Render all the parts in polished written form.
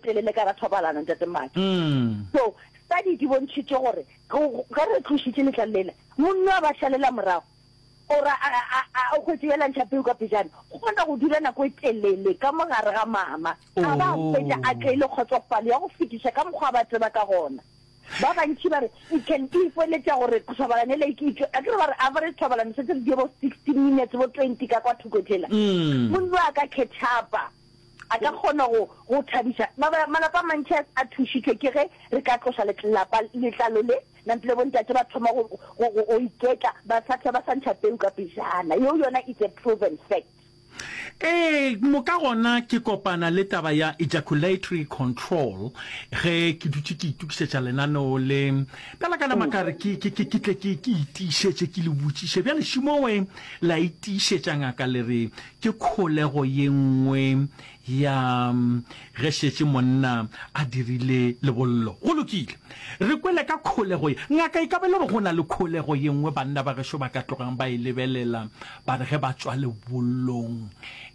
telele ka ra thobalana ntate Maki. So study di bontshitse gore ga re tshitse letlalela monna ba shalela morago ora a go tsela ntšhape ka pejana go bona go dula nako e telele ka mogare ga mama a ba fetsa a tlile kgotsofala ya go fitisa ka mogwa ba tseba ka gona ba bantsi ba re it can be foletsa gore thobalane le ke a ke ba re average thobalane se di about 16 minutes bo 20 ka kwa thukotela monna ka ketapa a ka kgona go thabisa malapa mantšha a thushitwe ke ge re ka tlosa letlapa letlalo le nantle bontate ba thoma go iketla ba tsatsa ba santšha peu ka pejana yona is a proven fact. Mo ka gona ke kopana le taba ya ejaculatory control ge ke dutse ke itukisetša lenaneo le ka la kana makare ke itišetše ke le botšiše bjale šimowe la itišetša ngaka le re ke kgolego ye nngwe ya ge šetše monna a dirile lebollo go lokile re kwele ka kgolego ye ngaka e ka be le go na le kgolego ye nngwe banna ba gešo ba ka tlogang ba e lebelela ba re ge ba tswa lebollong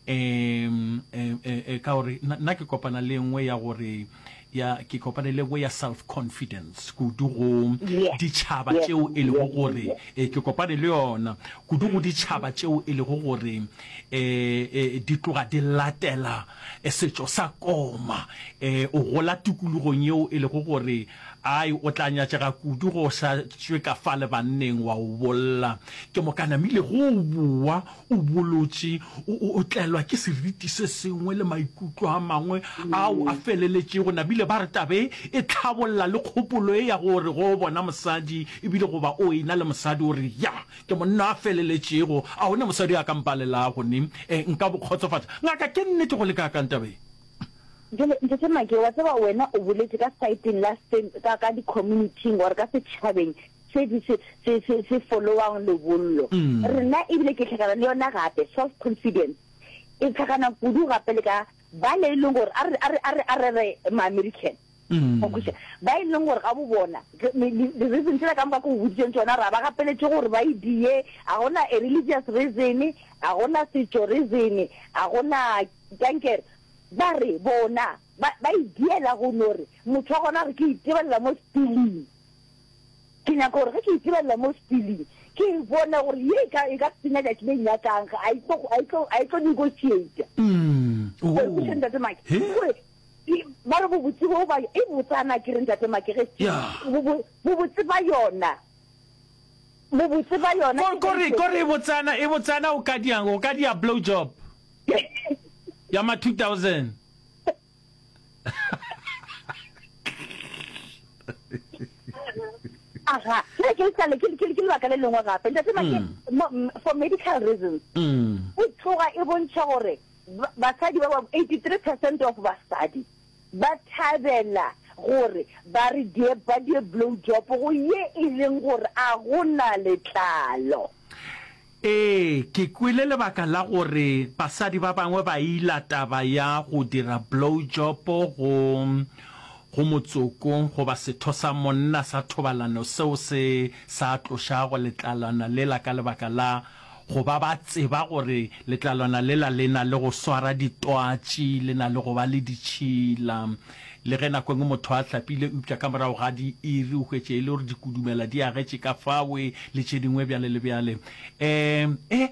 ka gore nna ke kopana le nngwe ya gore ke kopane le nngwe ya self confidence kudu go ditšhaba tšeo e lego gore ke kopane le yona kudu go ditšhaba tšeo e lego gore di tloga di latela setšo sa koma o gola tikologong yeo e lego gore ai o tla nyatšega kudu go sa tšwe ka fa le banneng wa o bolla ke mokanamile go o bua o bolotše o tlelwa ke seriti se sengwe le maikutlo a mangwe ao a feleletše go nabile ba re tabe e tlhabolla le kgopolo e ya gore go bona mosadi ebile goba o ena le mosadi o re ya ke monna a feleletšego a gona mosadi a kampalela gone nka bokgotsofatša ngaka ke nnete go le ka kantabe jole ntse Maki wa tseba wena o boletse ka site last ka di community gore ka setšhabeng se followang lebollo rena ebile ke tlhakana le yona gape self confidence e tlhakana kudu gape le ka ba le leng gore a re ma-American ba e leng gore ga bo bona the reason tsela ka moka ko botseng tsona ra ba gapeletse gore ba idie a gona a religious reason a gona setšo reason a gona kankere ba re bona ba idiela go nore motho wa gona re ke itebelela mo spilling ke nyaka gore ge ke itebelela mo spilling ke bona gore ye e ka tsenya ja ke le nyakang a itlo negotiate ntate Maki ba re bobotse bo ba e botsana ke re ntate Maki ge bobotse ba yona kore e botsana o ka dia blow job Yama 2000. Aha, ke ba ka le lengwa gape ntate Maki for medical reasons o tloga e bontšha gore basadi ba 83% of basadi ba thabela gore ba re ba die blow job go ye e leng gore a gona letlalo ke kwile lebaka la gore basadi ba bangwe ba ilata ba ya go dira blow job go motsoko go ba setho sa monna sa thobalano seo se sa tlosha go letlalana le la ka lebaka la go ba tseba gore letlalana le la lena le go swara ditwatši le na le go ba le ditšhila le ge nako ngwe motho a tlapile upša ka morago ga di iri o hwetše e le gore di kudumela di agetše ka fawe le tše dingwe bjale le bjale ke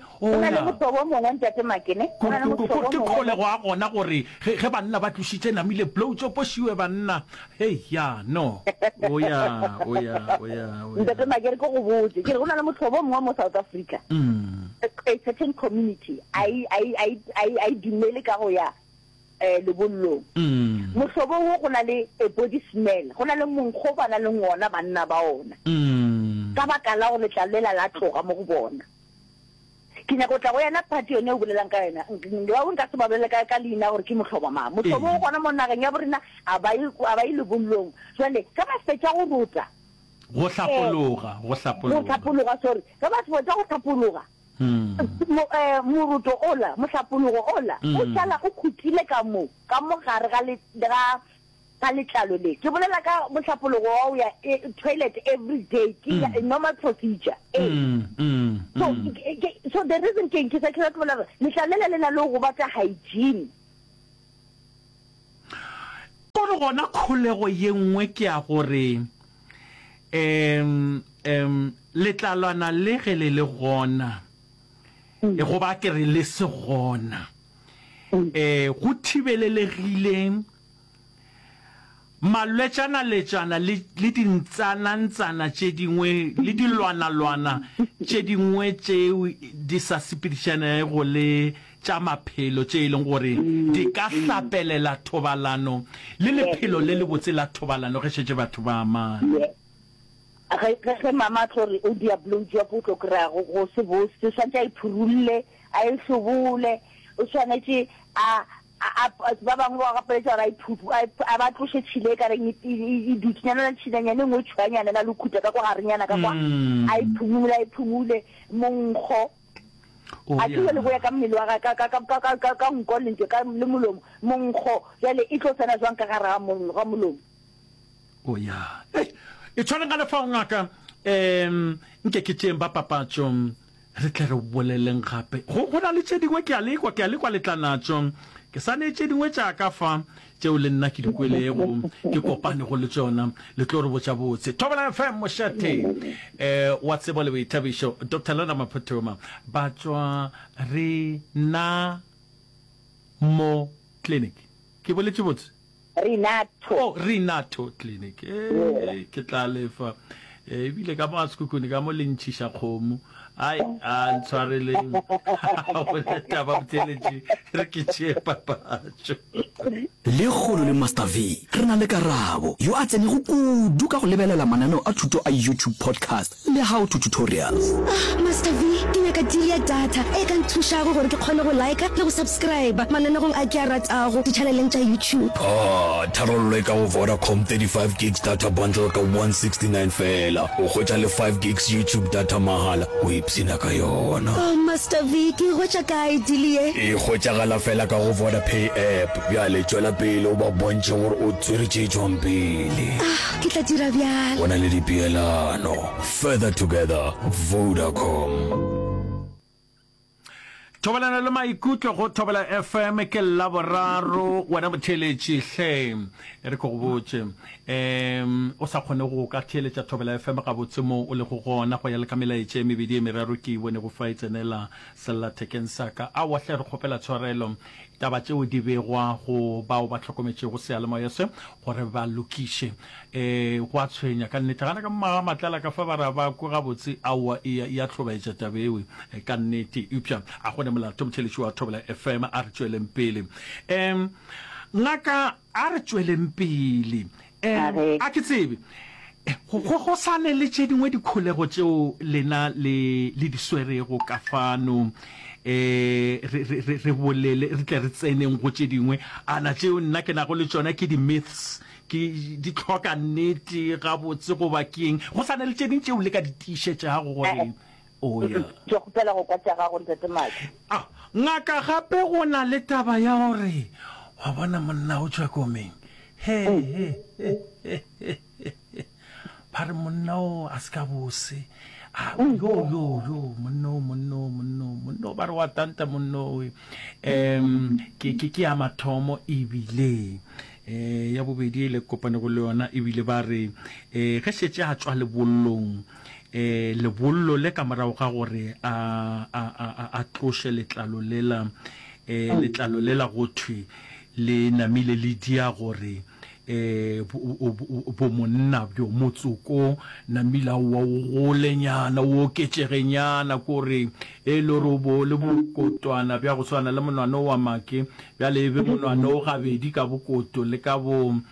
kgolego a gona gore ge banna ba tlošitše namile blow job šiwe banna hei ya no oya ntate Maki ke go botse ke re go na le motho bo mongwe mo South Africa a certain community I dumele ka go ya lebollong motlhobo wo go na le a body smell go na le monkgo ba na le ngona banna ba ona ka baka la go letlalela la tloga mo go bona ke nyaka go tla go yana party yone o bolelang ka yena wa go nka se ba bolela ka leina gore ke motlhobo ma motlhobo o gona mo nageng ya borena a ba ile lebollong jwale ka ba fetša go botsa go hlapologa sorry ka ba fetša go hlapologa moruto ola mohlapologo ola o tšala o khutile ka mo gare ga letlalo le ke bolela ka mohlapologo wa o ya toilet every day ke normal procedure so the reason ke sa ke bolela letlalo le na le go batla hygiene gore gona kholego ye nngwe ke a gore letlalwana le ge le gona go ba ke re le se gona go thibelelegile malwetšana letšana le dintsanantsana tše dingwe le dilwana-lwana tše dingwe tšeo di sa sepedišanego le tša maphelo tše e leng gore di ka hlapelela thobalano le lephelo le le botse la thobalano ge šetše batho ba amana ge mama tlore o diablotša potlo kry-ago go se bose tshwanetse a iphurulile a e hlobole o tshwanetse ba bangwe ba gapeletša gore a ba tlose tšhile ka reng e dutsinyana la tšhilanyane ngwe tšhwanyana la lekhuta ka kwa garenyana ka kwa a iphumule monkgo a tšhile le boya ka mmele wa ka nko lentle ka le molomo monkgo jale e tlo tsena jwang ka gare ga molomo o ya e tshwana ka lefa ngaka nke ke tšeng ba papatšo re tle re boleleng gape go na le tše dingwe ke a lekwa letlanatšo ke sane tše dingwe tša ka fa tšeo le nna ke dikwelego ke kopane go le tšona le tlo re botša botse Thobela FM mošate wa tsebo le boithabišo Dr. Lona Maphothoma ba tšwa Rena Mo Clinic ke boletše botse Renato Clinic ke tla lefa ebile ka mo a sekukuni ka mo le ntšhiša kgomo ai a ntshwareleng taba boteletše re ke tšee papatšo le kgolo le Master V re na le Karabo yo a tsenego kudu ka go lebelela mananeo a thuto a YouTube podcast le how to tutorials Master V ke nyaka deal ya data e ka nthušago gore ke kgone go like le go subscribe mananegong a ke a ratago di-channeleng tša YouTube tharollo e ka go Vodacom 35 gigs data bundle ka 169 fela o hwetša le 5 gigs YouTube data mahala o ipsina ka yona Master V ke hwetša kae deal ye e hwetšagala fela ka go Vodapay app bjale tšwela pele o ba bontše gore o tswere tše tšwang pele ke tla dira bjalo bona le dipeelano further together Vodacom Thobalana le maikutlo go Thobela FM ke laboraro wena motheletši hle re go botse o sa kgone go ka theletša Thobela FM ga botse mo o le go gona go ya le ka melaetše mebedi e meraro ke bone go fa itsenela sellathekeng sa ka a wa hle re kgopela tshwarelo taba tšeo di begwa go bao ba tlhokometšego sealemoya se gore ba lokiše go a tshwenya ka nnete gana ka matlala ka fa bara ba ko gabotse aowa ya tlhobaetša tabewe ka nnete upša a gone molato motheletši wa Thobela FM a re tšweleng pele ngaka a re tšweleng pele a ke tsebe go sane le tše dingwe dikholego tšeo lena le di swerego ka fano re bolele re tle re tseneng go tše dingwe ana tšeo nna ke nago le tšona ke di-myths ke di tlhoka nnete gabotse go bakeng go sane le tše dingwe tšeo le ka ditiišetšago gore ngaka gape go na le taba ya gore wa bona monna o tšwa komeng ba re monna o a se ka bose yo monno ba re wa tanta monno ke ya mathomo ebile ya bobedi le kopane go le yona ebile ba re ge šetše a tšwa lebollong lebollo le ka morago ga gore a tloše letlalo lela go thwe le namile le dia gore bo monna bjo motsoko namila wa go lenyana o ketšegenyana kore e le re bo le bokotwana bja go tshwana le monwana wa make bja lebe monwana o gabedi ka bokoto le ka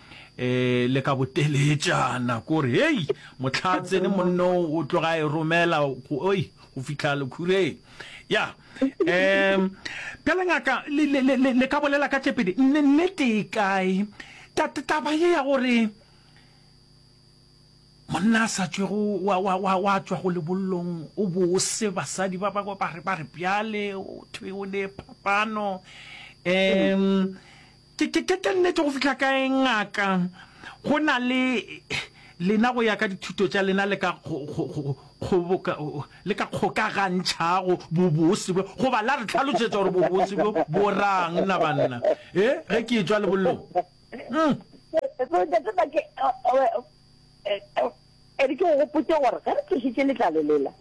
boteletšana kore hei motlhatsene monno o tloga e romela go fitlha lekhureng ya pele ngaka le ka bolela ka tšepedi nnete kae taba ye ya gore monna a sa tšwego wa tšwa go lebollong o bose basadi ba bangwe ba re bjale o thwe o le phapano ke nnete go fitlha kae ngaka go na le lena go ya ka dithuto tša lena le ka kgokagantšhago bobose go ba la re tlhalotšetša gore bobose bo rang nna banna ge ke e tšwa lebollong so ntate make ere ke go potse gore ga re tshitse letlalo lela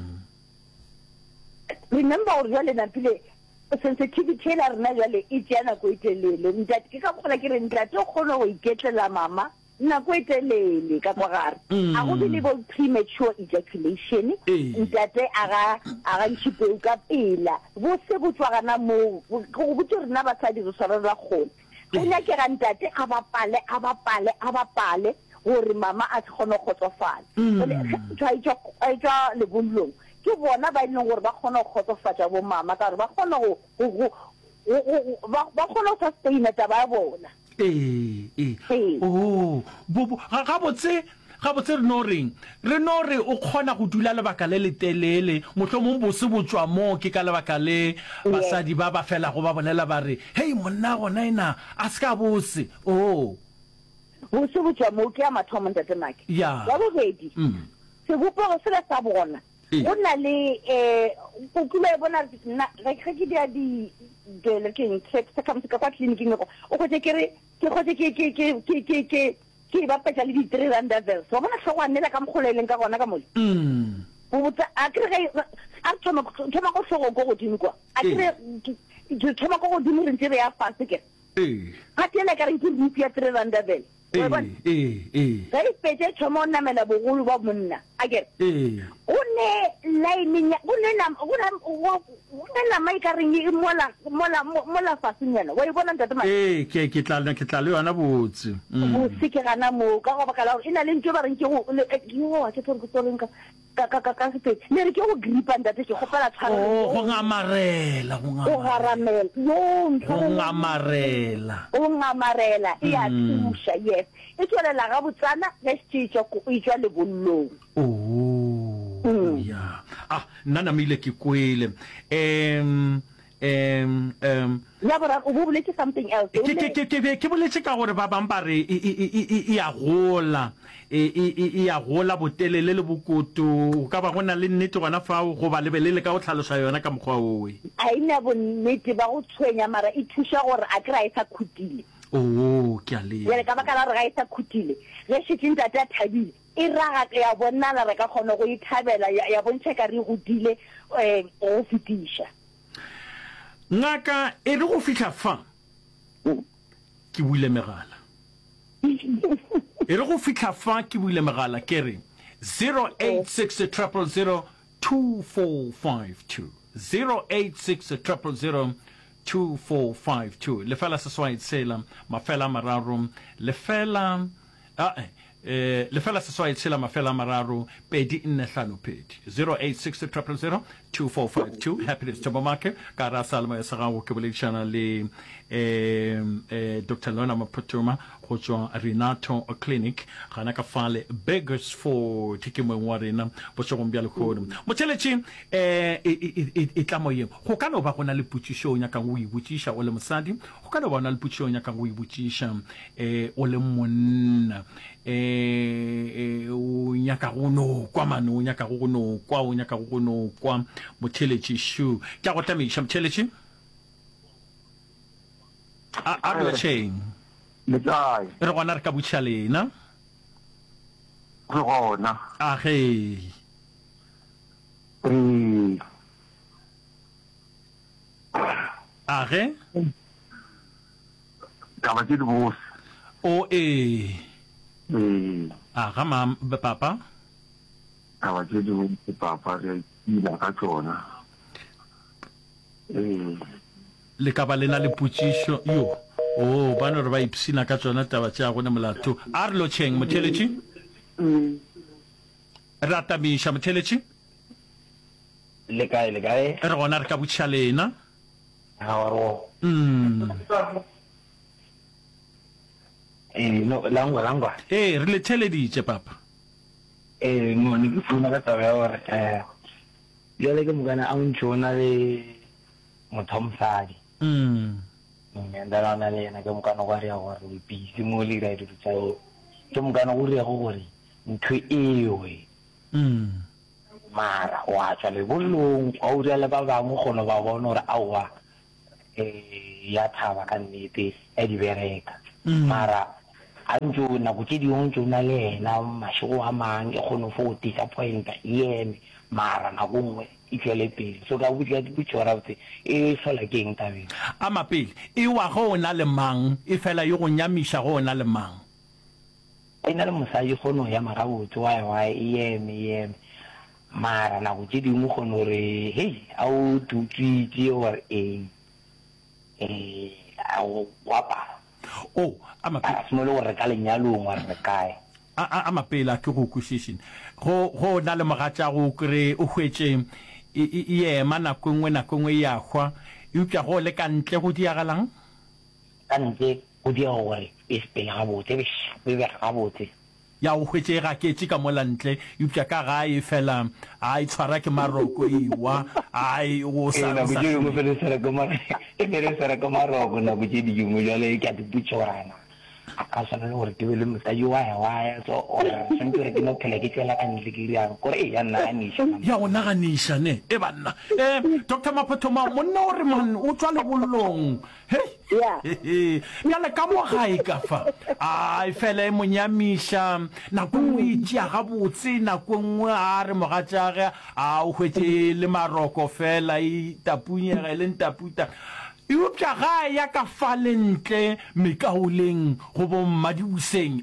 remember gore jwale napile sensitivity la rena jwale e tsena go itelele ntate ke ka gola ke re ntate o kgone go iketlela mama nako e telele ka kwa gare a go bile bo premature ejaculation ntate aga ntshipeu ka pela bo se bo tswagana mo go botse rena basadi re swara gone go nyake ga ntate a bapale gore mama a tshone go tsofala a itswa le bollong ke bona ba ileng gore ba kgona go khotsofatsa bo mama ka re ba kgona go sustaina taba ya bona ga botse re no re o kgona go dula lebaka le le telele mohlomong bo se botswa mo ke ka lebaka le basadi ba fela go ba bolela ba re hey monna gona ena a ska bose bo se botswa mo ke ya mathomo ntate make ya bobedi se bopego se le sa bona go na le go kula bona ga ke dia di le ke check ka kwa clinic o go ke ba petsa le di 300 bells wa bona tlhogo annela ka mogoleleng ka gona ka mole bo botsa a kre a thoma go tlhogo go godimo kwa a kre thoma go godimo re ntse re ya fast ke ga tela ka re ke rupi ya 300 bells ga ipetse thoma o namela bogolo ba monna a kere o ne line o ne nama e ka reng e mola fasenyana wa e bona ntate ma ke tla le yona botse botse ke gana mo ka go baka la gore e na le ntse ba reng ke go wa ke tsore go tsorenka ka se ne re ke go gripa ntate ke gopela tshwara go ngamarela e ya thusha yes e tswelela ga botsana ge se tswa le bollong ya nna mile ke kwele ya bora o boletse something else ke boletse ka gore ba bang ba re e ya gola botelele le bokoto ka ba gona le nnete gona fa go ba lebelele ka go tlhalosa yona ka mokgwa owe a ina bonnete ba go tshwenya mara e thusa gore a kry a khutile ke a le ya ka ba ka la re ga isa khutile ge se tsinta ta thabile e raga ya bona re ka kgona go ithabela ya bontsha ka re go dile go fitisha ngaka e re go fitla fa ke buile megala e re go fitla fa ke buile megala ke re 086 0002452 086 0002452 lefela seswai tsela mafela mararo lefela seswai tsela mafela mararo pedi nne hlano pedi 086 0002452 happiness Tabamarke ka ra salma ya sagago ke boledišana le Dr. Lona Maputuma go tswa Renato Clinic gana ka fale Bakersford ke mo wa rena bo tsogong bja le khodo motheletši e tla mo yeng go ka no ba gona le putshišo nya ka go ibutšiša o le mosadi go ka no ba gona le putshišo nya ka go ibutšiša o le monna o nyaka go no kwa mano o nyaka go no kwa o nyaka go no kwa motheletši shu ke go tamiša motheletši a re chain Metsai. Re gona re ka butša lena Re gona. Age. Age? Taba tse di bose. O Aga mam papa? Taba tse di bose papa re ila ka tsona. Le ka ba lena le putshišo yo. Ba no re ba ipsina ka tsona taba tša gona molato a re lo tšheng motheletši rata miša motheletši le kae re gona re ka botša lena langwa re le theleditše papa no ne ke founa ka taba ya gore jale ke mokana a ntšhona le motho wa mosadi ndalana le yena ke mokana go rea gore o busy mo le ra dilo tsa eo ke mokana go rea go gore ntho ewe mara wa tswa lebollong wa o le ba bangwe kgone ba bona gore aowa ya thaba ka nnete ya di bereka mara ntho nako tse dingwe ntse o na le ena masego a mang e kgone go disappointa eme mara nako nngwe e tswele pele so ka botsa diputshora botse e sola ke eng tabeng a mapele e wa go na le mang e fela yo go nyamisha go na le mang e na le mosadi kgono ya magabotse wa eme mara nako tse dingwe kgone gore hei a o tutswitse gore a o wapa a mapele simole gore ka lenyalong wa re kae a mapele ke go kwishishin go na le mogatsa go kre o hwetse ema nako nngwe ya hwa utla go le ka ntle go diagalang ka ntle go dia gore e sepele gabotse be gabotse ya o hwetse ga ke ka mola ntle utla ka ga e fela a itshwara ke maroko iwa ai o sa na bujuru mo pele sera ka mara e mere sera ka maroko na bujedi di mo jale ke diputshorana ka sana le gore ke be le motadi wa so ora sentse re ke no phela ke tsela ka ntle ke riang gore ya nna anisha ya o naganisha ne e banna Dr. Maphotoma monna o re man o tswa le bollong ya le ka mo gae ka fa ai fela e monyamisha na go itse ga botse na go nngwe a re mogatsage a o hwetse le maroko fela e tapunyega le ntaputa Iupja ga ya ka falentle mekaoleng go bo mmadiuseng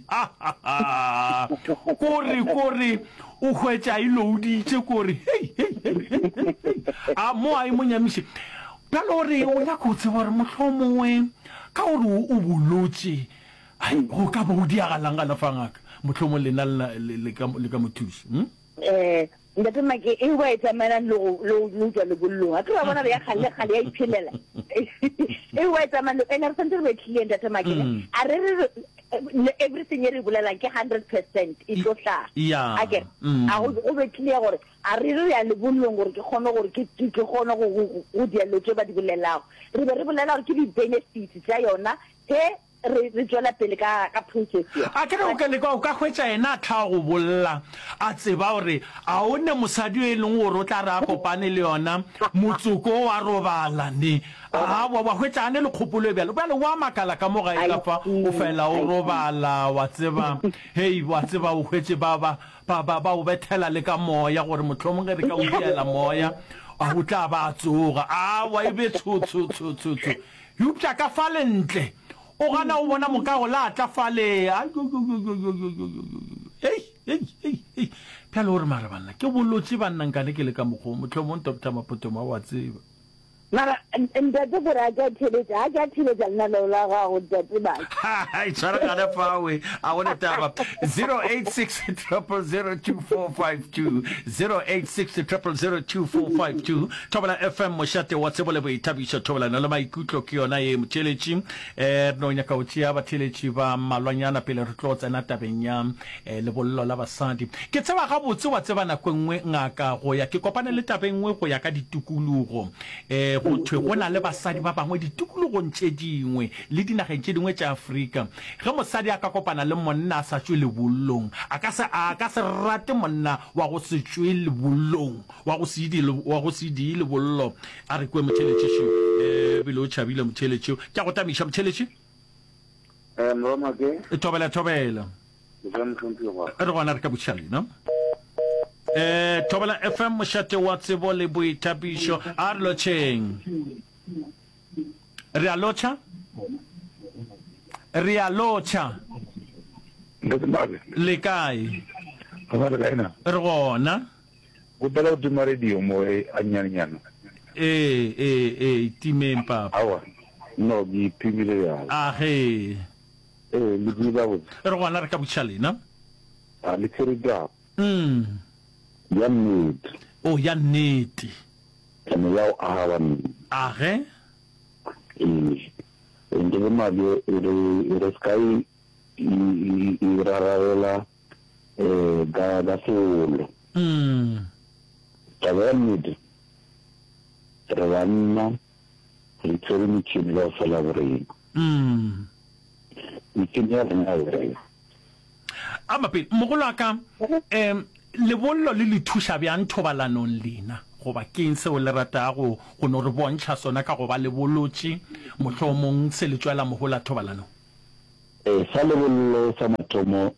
kore o hwetsa iloditse kore a mo ai monyamishi palore o ya go tsebore mohlomongwe ka gore o bolotse ai go ka bo diagalang la fangaka mohlomong lena le ka mothusi ndate make e wa etsa mana lo tswa le bollo a tloa bona ya khale ya iphelela e wa etsa mana ena re sentse re tlile ndate make a re everything e re bolela ke 100% e tlo tla again a go be tlile gore a re ya le bollo gore ke kgone gore ke kgone go dia lo tse ba di bolelago re be re bolela gore ke di benefits tsa yona re tswela pele ka process a ke re o ka le ka hwetsa ena tla go bolla a tseba gore a o ne mosadi e leng gore o tla ra kopane le yona motsoko wa robala ne a wa hwetsa ne le khopolo bjalo wa makala ka mo ga e ka fa o fela o robala wa tseba hey wa tseba o hwetse ba o bethela le ka moya gore motlhomong re ka o diela moya a o tla ba tsoga a wa e be tso yupja ka falentle o gana o bona mokago la tla fale pjalo gore mare banna ke bolotse bannang kane ke le ka mokgo motlhomong Dr. Maphotoma wa tseba mara ndate gore a ka theletsa lena leo la gago ndate ba itshwara kana fawe a bone taba 086 086 Thobela FM mošate wa tsebo le boithabišo Thobela na le maikutlo ke yona ye motheletši no nyaka o tšea batheletši ba malwanyana pele re tlo tsena tabeng ya lebollo la basadi ke tseba gabotse wa tseba nako nngwe ngaka go ya ke kopane le tabeng nngwe go ya ka ditukulugo go thwe go na le basadi ba bangwe ditukulogong tše dingwe le dinageng tše dingwe tša Afrika ge mosadi a ka kopana le monna a sa tswe lebollong a ka se rate monna wa go se tswe lebollong wa go se di lebollo a re kwe motheletši bile o tšhabile motheletši ke go tamiša motheletši thobela re gona re ka botšhale no Thobela FM mošate wa tsebo le boithabišo a re lotšheng re a lotšha le kae re gona go bela o duma radio mo a nyanyana timeng papa awa no di pimile ya age le di ba bo re gona re ka botšhalena a le tseriga ya nnete ya nnete ene ya o ahaban age ende le mali re sky irarela da solo tabernid travanna ritorni mitchini la celebrate mitchini ya na amape mogolaka lebollo le thuša bjang thobalanong lena goba keng seo le ratago go no re bontšha sona ka go ba le bolotše mohlomong se le tswela mogola thobalanong sa lebollo sa mathomo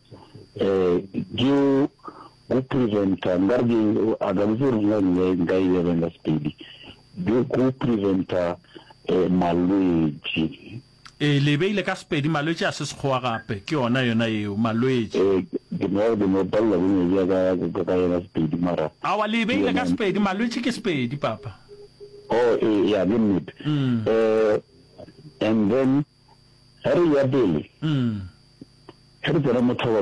ke go preventa ngardi aga buzuru ngai yebanga speedi go preventa malwetsi le beile ka spedi malwetsi a se sekgowa gape ke yona eo malwetsi ke no balla bone ya ga ya speedi mara awa le beile ka spedi malwetsi ke spedi papa yeah limit and then hari ya bele hari tera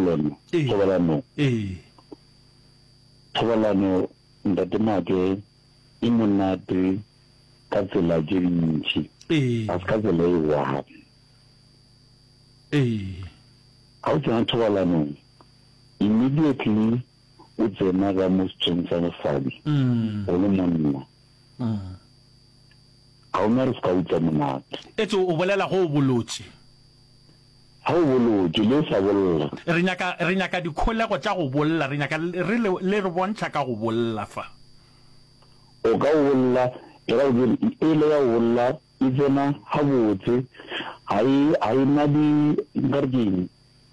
thobalano ndatemake imonate ka tsela tse dintsi a ska tsela e wa ha o tsena thobalano immediately o tsena ga mo strength sa mosadi o le monna a o nare ska utsa monate etso o bolela go bolotse ha o bolotse le sa bolla re nyaka dikholego tša go bolla re nyaka le re bontšha ka go bolla fa o ka bolla era ile ya bolla e tsena ha botse ai na di ngargini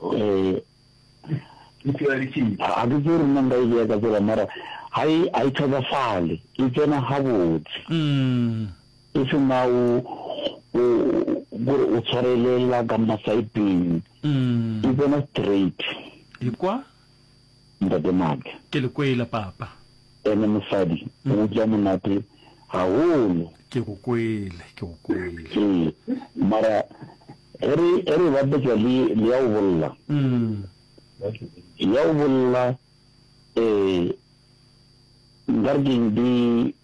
a di tsere nna nda ile ka tsela mara ai tsaba fale e tsena ha botse e se na o tshwarelela ka masaipeng e tsena straight e kwa ndatemake ke le kwela papa ene mosadi o ja monate haholo ke go kwele mara ere ba betsa le ya o bolla ya o bolla ngarging di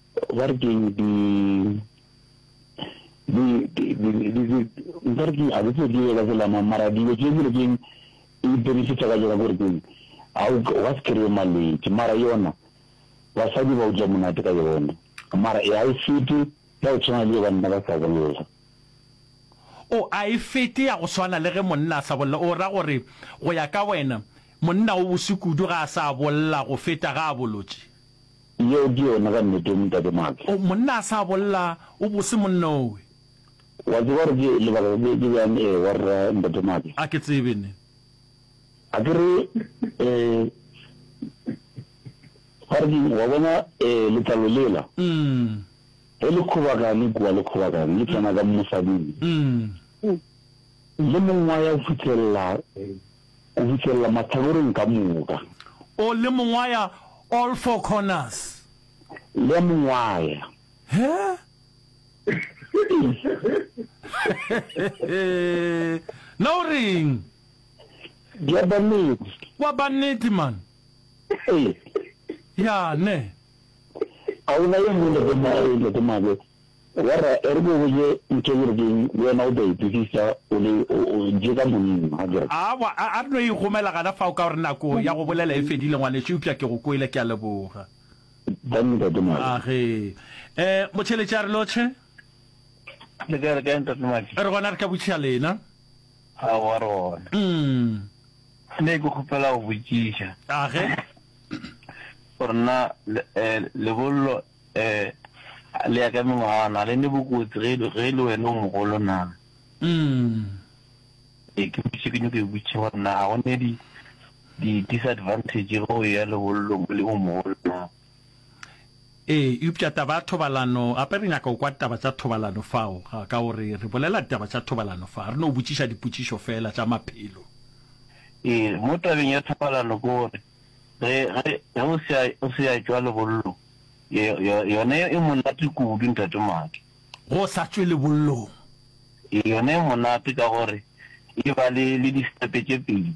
ngarging a betsa di ga tsela mara di ke direng e benefit ga jona gore ke au wa skere malwetsi mara yona basadi ba o ja monate ka yona mara e a e fiti ya o tshwana le banna ba sa bolla a e fete ya go swana le ge monna sa bolla o ra gore go ya ka wena monna o bosikudu ga sa bolla go feta ga bolotse yo dio na ga nnete ntate maka monna sa bolla o bose monno wa di gore le ba di yang war ntate maka a ke tsebene a dire hardi wa bona le talolela ele khubagani kwa le khubagani le tsana ga mosadi le mongwa ya o fitlhella mathaboreng ka moka o le mongwa ya all four corners le mongwa ya no ring ya banit wa banit man ya ne auna yengunda bema de mabe wara ergo je intogurgin wena o dai pisa ole o jega monni haja awa a no e gomela gana fa o ka rena ko ya go bolela e fedile ngwane tshupya ke go koile ke a leboga danni de mabe mochele charlotte le ga ga enta tmaki re gona re ka butšha lena ha wa rona ne go khopela o butšisha orna le bollo le ya ka mengwana le ne bokotsi ge le wena o mogolo na ke butšhikenyo ke butše gore na go ne di disadvantage go ya le bollo le o mogolo na upša taba thobalano ape re nyaka o kwa taba tša thobalano fao ka gore re bolela taba tša thobalano fa re no botšiša dipotšišo fela tša maphelo mo tabeng ya thobalano ko gore o se ya tšwa lebollo yone e monate kudu ntatemake go sa tšwe lebollong yone e monate ka gore e ba le distepe tše pedi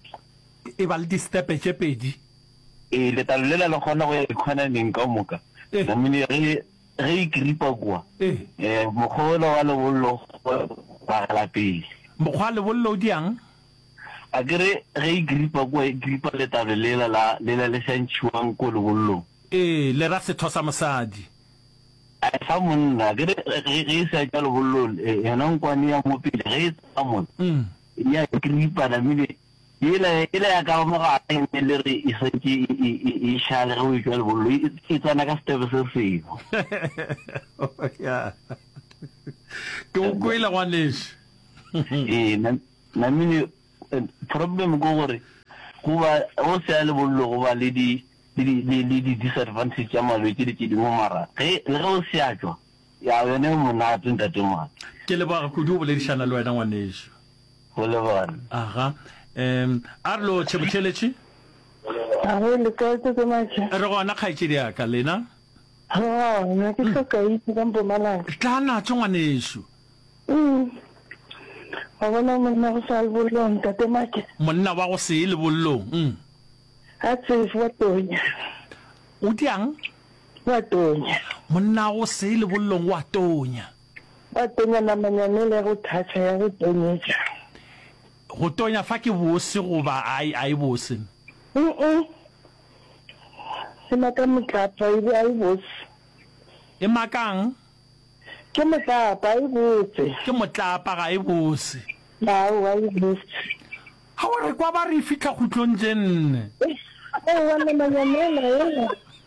letalo lela le kgona go ya economing ka moka namine ge ikripa kwa mokgolo wa lebollo ba la pele mokgwa lebollo diang a kere ge ikripa kwa ikripa letalo lela le santšhiwang ko lebollong le ra setho sa mosadi a sa monna kere ge se tša lebollo yona nkwane ya mo pele ge e tsa mona ya ikripa namine ile ya ka mogare le re e sentse e shale go tšwa lebollo e tsana ka step se sego ke o kwela ngwaneso namine problem go gore go ba o se a le bollo go ba le di disadvantage ya malwetse di mo mara le go se a tswa ya yone mona tenta tema ke le ba go di boledišana le wena ngwaneso go le bana aha arlo tshebotšheletše a le ka tse matša re gona kgaetšedi ya ka lena nna ke hloka itse ka Mpumalanga tla natso ngwaneso a bona monna go sa lebollong tate matša monna wa go se le bollong a tsefe wa tonya o diang wa tonya monna go se le bollong wa tonya namanyane le go thatša ya go tonyetša go tonya fa ke bose goba ai bose se maka motlapa e be a e bose e makang ke motlapa a e botse ke motlapa ga e bose ao a e bose ga o re kwa ba re fitlha khutlong jenne wa namanyanela ela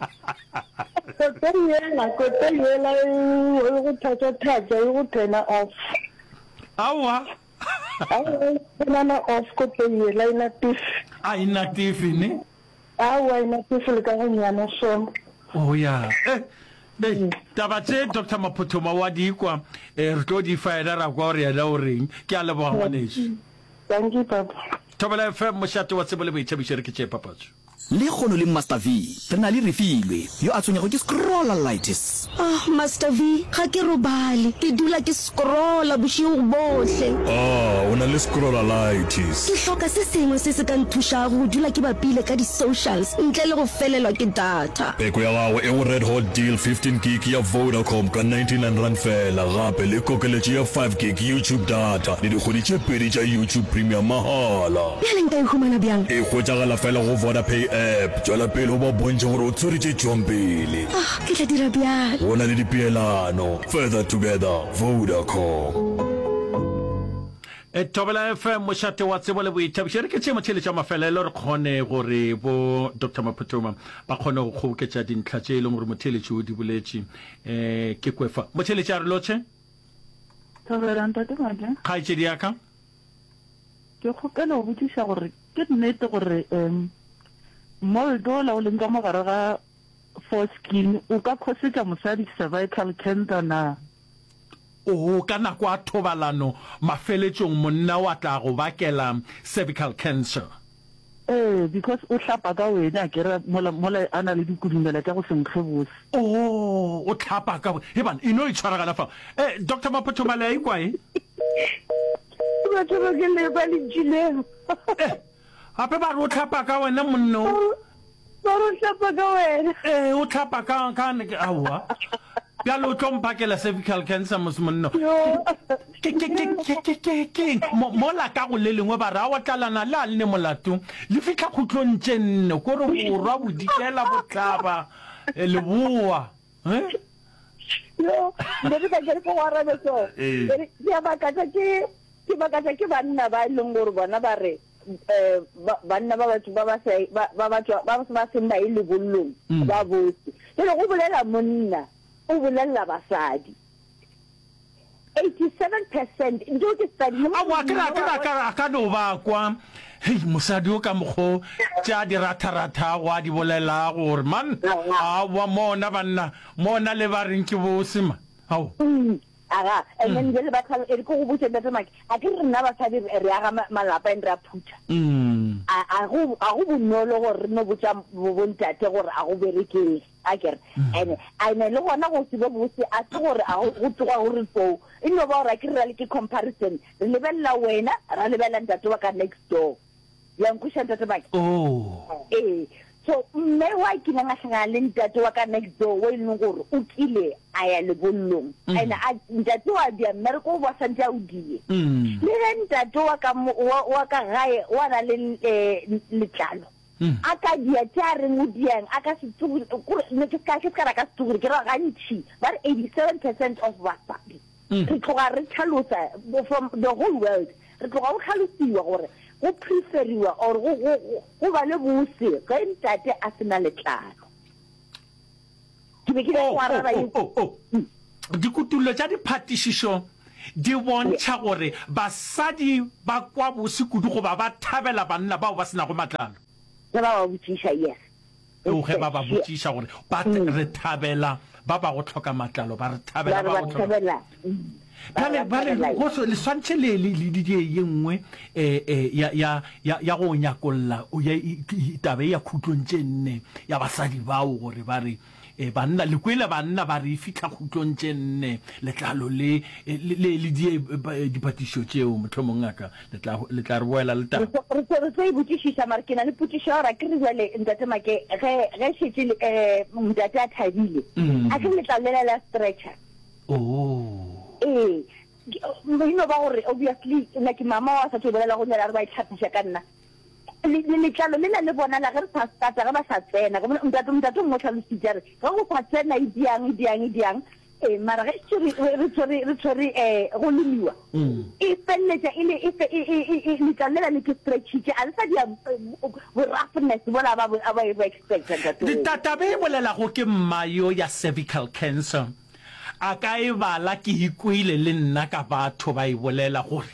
kote yela e go thatša e go turna off aowa nana off kote yela inactive a inactive ne awa inactive le ka go nyana sona o ya taba tse Dr. Maphothoma wa di kwa re tlo di faela ra kwa re ya la o reng ke a leboga ngwaneso thank you papa Thobela FM mošate wa tsebo le boitšhabišere ke tše papatso le kgono le Master V re na le refilwe yo a tshwenyego ke scrolleritis Master V ga ke robale ke dula ke scrolla bosigo bohle o na le scrolleritis ke hloka se sengwe se se ka nthušago go dula ke bapile ka di-socials ntle le go felelwa ke data peko ya gago e go red hot deal 15 gig ya Vodacom ka 99 rand fela gape le kokeletše ya 5 gig YouTube data le dikgwedi tše pedi tša YouTube Premium mahala bjale nka e humana bjang e hwetšagala fela go Vodapay app tswela pele o ba bontše gore o tshweretše tšompele ke tla dira bjang go na le dipeelano further together Vodacom Thobela FM mošate wa tsebo le boitšhabišere ke tše motšheletša mafelelo re kgone gore bo Dr. Maphothoma ba kgone go kgoboketša dintlha tše e leng gore motšheletši o di boletše ke kwefa motšheletši a re lotšhe kgaetšedi yaka ke kgokela go botšiša gore ke nnete gore moldo la o leng ka mogare ga foreskin o ka khosetša mosadi cervical cancer na o ka nako a thobalano mafeletšong monna wa tla go bakela cervical cancer because o hlapa ka wena a kera mola a na le dikudumela tša go senkge bose o tlhapa ka ebana e no e tshwaragana fa Dr. Maphothoma le a ikwae batho ba ke le ba le tšilego gape ba re o tlhapa ka wena monno ba re o hlapa ka wena o tlhapa ka aowa bjalo o tlompakela cervical cancer monno mola ka go le lengwe ba re a wa tlalana le a le ne molato le fitlha khutlong tše nne kore borwa bodikela botlaba leboa ke bakatsa ke banna ba leng gore bona ba re banna ba batho ba seng ba ile bollong ba botse le go bolela monna o bolela basadi 87% ntho ke study a ka no ba kwa hei mosadi o ka mokgo tša di ratha wa di bolela gore man a wa mona banna mona le ba reng ke bose ma ao aga and then le ba tla e go botse ntate maki a ke rena ba tla re aga malapa en ra phutha a go bonolo gore no botsa bontate gore a go bereke a kere and I ne le gona go se botse a se gore a go tsoga gore so e no ba ra ke re le ke comparison re lebella wena ra lebella ntate wa ka next door yang ku shanta ntate maki so mme wa ke nna hlanga le ntate wa ka next door we leng gore o kile a ya le bollong and ntate wa dia mereko wa santa o die le ntate wa ka gae wa na le letlalo aka dia tare mo diang aka se tsugure ne ke ka ra ka tsugure ke ra gantši ba 87% of basadi re tloga re tlhalosa from the whole world re tloga go tlhalosiwa gore go preferiwa or go ba le bose ga ntate a sena letlalo ke be ke le go araba dikutullo tša diphatišišo di bontšha gore basadi ba kwa bosikudu go ba thabela banna bao ba sena go matlalo ba botšiša yes o ge ba botšiša gore ba re thabela ba go tlhoka matlalo ba re thabela ba go thabela go so le swantse le ye nngwe ya go nyakolla o ya itabe ya khutlontse nne ya basadi bao gore ba re banna le kwela banna ba re fitla khutlontse nne letlalo le dipatisho tseo motho mongaka le tla re boela le ta re tse botšišiša mare ke na le potšišo ora ke re jale ntate make ge šetse mdate a thabile a ke letlalo la stretcher ba gore obviously nna ke mama wa sa tšobelela go nyala re ba itlhapiša ka nna letlalo le na le bona la ge re sa stata ge ba sa tsena mtate ngwe tlhalositša re ge go sa tsena e diang mara ge re tshwere go lemiwa e feleletša letlalo lela le ke stretchitše a le sa dia roughness bola ba expecta tatabe e bolelago ke mmayo ya cervical cancer a ka e bala ke ikwile le nna ka batho ba e bolela gore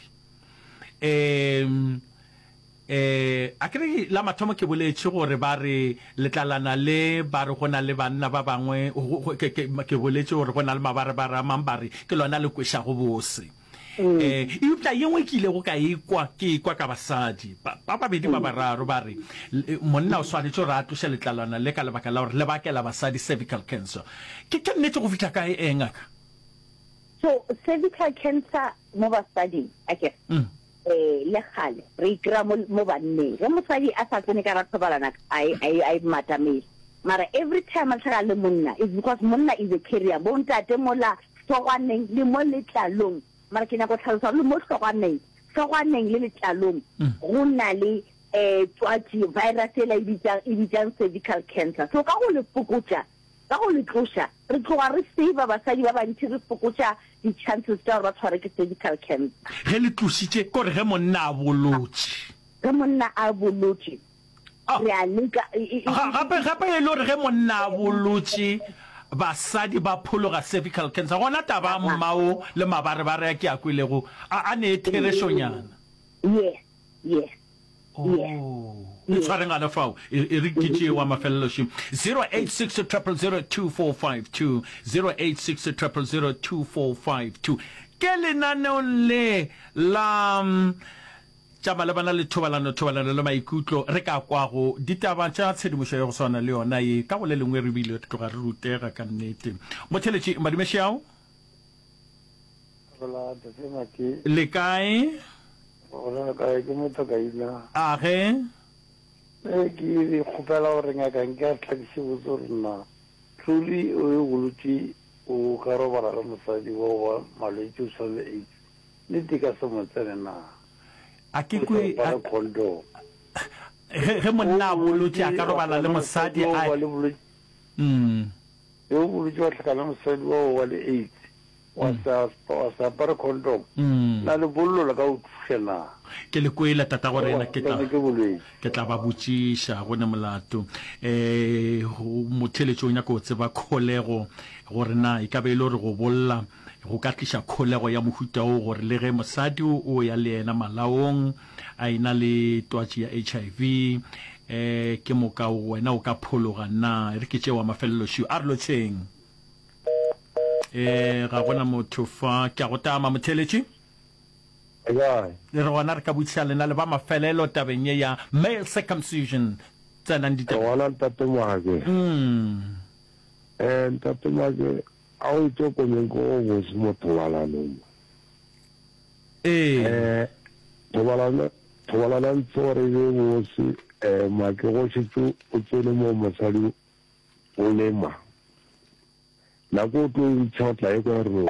a kere la mathomo ke boletse gore ba re letlalana le ba re gona le banna ba bangwe ke boletse gore gona le mabarebare a mang ba re ke lona le kwešago bose eupša yengwe ke ile go ka ke ikwa ka basadi ba babedi ba bararo ba re monna o swanetse gore a tloše letlalana le ka lebaka la gore le bakela basadi cervical cancer ke nnetse go fitlha ka engaka so cervical cancer mo basading ake le gale re ikra mo banneng ge mosadi a sa tsene ka ra thobalana a matamele mara every time a tlhaga le monna is because monna is a carrier bo ntate mola tlhogwaneng le mo letlalong mara ke nyako tlhalosa le mo tlhogwaneng le letlalong go na le twatsi virus e bitsang cervical cancer so ka go le fokotša ka go le tloša re tloga re save basadi ba bantši re fokotša di-chances tša gore ba tshware ke cervical cancer ge le tlositše kore ge monna a bolotše re a leka gape e le gore ge monna a bolotše basadi ba phologa cervical cancer gona taba mmao le mabarebare ya ke a kwelego a ne e therešonyana yes e tshwareng ana fao e re kitše wa mafelelošimo 086 0002452 086 0002452 ke lenaneong le la tšama le bana le thobalano le maikutlo re ka kwago ditaba tša tshedimošo ya go swana le yona ye ka go le lengwe re bile re tloga re rutega ka nnete motheletši madimešao le kae a ge ke kgopela gore ngakang ke a tlhakiše botse gore nna truly o e bolotse o ka robala le mosadi wa malwetse o tshwane le AIDS nnete ka se mo tsene na a ke kwe ge monna a bolotse a ka robala le mosadi o bolotse wa tlhaka le mosadi wa le AIDS wa sa apara condom na le bollo la ka o thuše na ke le kwela tata gore ena ke tla ba botšiša gone molato motheletši o nyaka o tseba kholego gore na e ka be e le gore go bolla go ka tliša kholego ya mohuta o gore le ge mosadi o ya le ena malaong a ena le twatši ya HIV ke moka wena o ka phologa na re ke tšeo wa mafelelošio a re lotšheng ga gona motho fa ke a go tama motheletši le re gona re ka botšiša lena le ba mafelelo tabeng ye ya male circumcision tsenang ditagona ntatemake ntatemake a o itsekomeng ko go bose mo thobalanong thobalana ntse gore be bose make go šetse o tsene mo mosadi o lema nako o tlo ntšha o tla e kwa re